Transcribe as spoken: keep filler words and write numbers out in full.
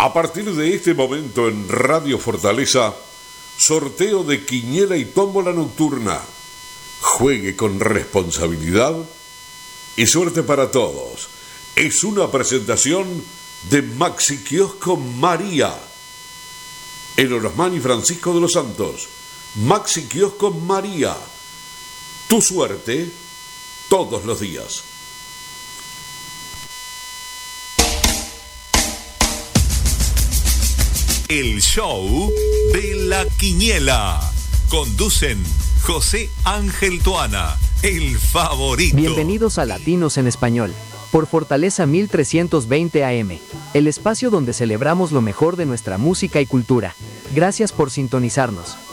A partir de este momento en Radio Fortaleza, sorteo de quiniela y tómbola nocturna. Juegue con responsabilidad y suerte para todos. Es una presentación de Maxi Kiosco María, en Orosmán y Francisco de los Santos. Maxi Kiosco María, tu suerte todos los días. El show de la quiniela. Conducen José Ángel Toana, el favorito. Bienvenidos a Latinos en Español, por Fortaleza mil trescientos veinte A M, el espacio donde celebramos lo mejor de nuestra música y cultura. Gracias por sintonizarnos.